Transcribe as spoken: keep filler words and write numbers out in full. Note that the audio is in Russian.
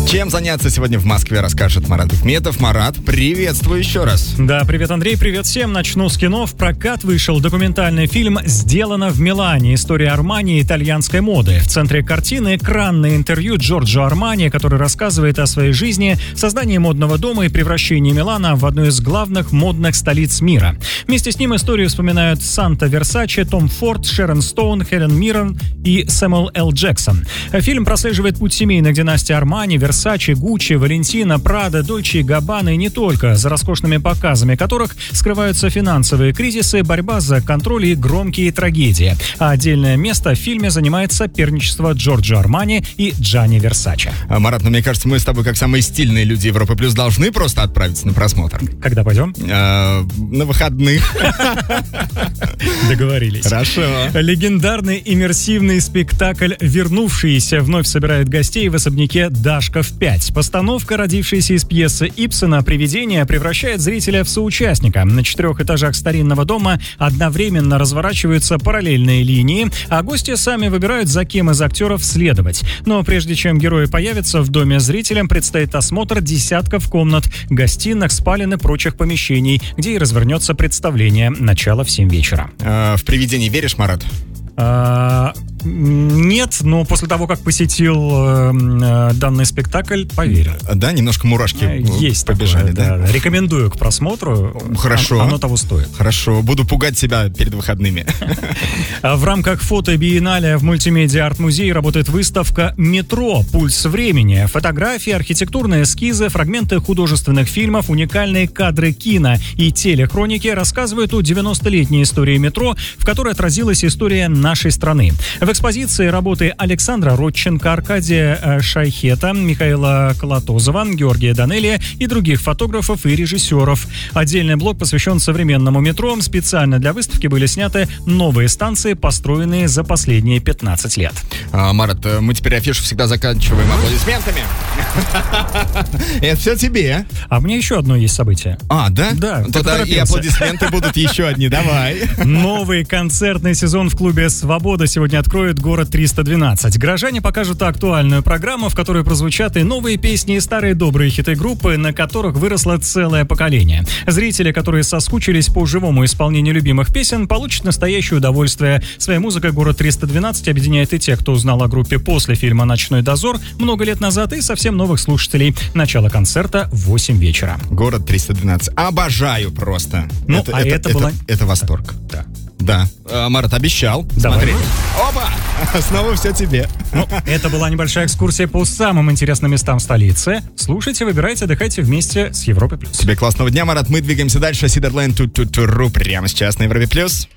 Чем заняться сегодня в Москве, расскажет Марат Бекметов. Марат, приветствую еще раз. Да, привет, Андрей, привет всем. Начну с кино. В прокат вышел документальный фильм «Сделано в Милане. История Армани и итальянской моды». В центре картины экранное интервью Джорджо Армани, который рассказывает о своей жизни, создании модного дома и превращении Милана в одну из главных модных столиц мира. Вместе с ним историю вспоминают Санта Версаче, Том Форд, Шерон Стоун, Хелен Миррен и Сэмюэл Л. Джексон. Фильм прослеживает путь семейных династий Армани, Версаче, Версаче, Гуччи, Валентино, Прадо, Дольче и Габбана, и не только, за роскошными показами которых скрываются финансовые кризисы, борьба за контроль и громкие трагедии. А отдельное место в фильме занимает соперничество Джорджо Армани и Джанни Версаче. А, Марат, ну мне кажется, мы с тобой, как самые стильные люди Европы Плюс, должны просто отправиться на просмотр. Когда пойдем? А, на выходных. Договорились. Хорошо. Легендарный иммерсивный спектакль «Вернувшиеся» вновь собирает гостей в особняке Дашков пять. Постановка, родившаяся из пьесы Ибсена «Привидение», превращает зрителя в соучастника. На четырех этажах старинного дома одновременно разворачиваются параллельные линии, а гости сами выбирают, за кем из актеров следовать. Но прежде чем герои появятся в доме, зрителям предстоит осмотр десятков комнат, гостиных, спален и прочих помещений, где и развернется представление. Начало в семь вечера. А, в «Привидение» веришь, Марат? А, нет, но после того, как посетил э, данный спектакль, поверил. Да, немножко мурашки есть побежали, такое, да? да? Рекомендую к просмотру. Хорошо. Оно того стоит. Хорошо, буду пугать себя перед выходными. В рамках фото-биеннале в мультимедиа-арт-музее работает выставка «Метро. Пульс времени». Фотографии, архитектурные эскизы, фрагменты художественных фильмов, уникальные кадры кино и телехроники рассказывают о девяностолетней истории метро, в которой отразилась история нашей страны. В экспозиции работы Александра Родченко, Аркадия Шайхета, Михаила Колотозова, Георгия Данелия и других фотографов и режиссеров. Отдельный блок посвящен современному метро. Специально для выставки были сняты новые станции, построенные за последние пятнадцать лет. А, Марат, мы теперь афишу всегда заканчиваем аплодисментами. Это все тебе. А мне еще одно есть событие. А, да? Да. Тогда и аплодисменты будут еще одни, давай. Новый концертный сезон в клубе «Свобода» сегодня откроет город триста двенадцать. Горожане покажут актуальную программу, в которой прозвучат и новые песни, и старые добрые хиты группы, на которых выросло целое поколение. Зрители, которые соскучились по живому исполнению любимых песен, получат настоящее удовольствие. Своей музыкой город триста двенадцать объединяет и тех, кто узнал о группе после фильма «Ночной дозор» много лет назад, и совсем новых слушателей. Начало концерта в восемь вечера. Город триста двенадцать. Обожаю просто. Ну, это, а это, это, это было... Это восторг. Да. Да. А, Марат обещал. Давай. Смотри. Опа! Снова все тебе. Ну, это была небольшая экскурсия по самым интересным местам столицы. Слушайте, выбирайте, отдыхайте вместе с Европой Плюс. Тебе классного дня, Марат. Мы двигаемся дальше. Сидерленд Ту-Ту-Туру прямо сейчас на Европе Плюс.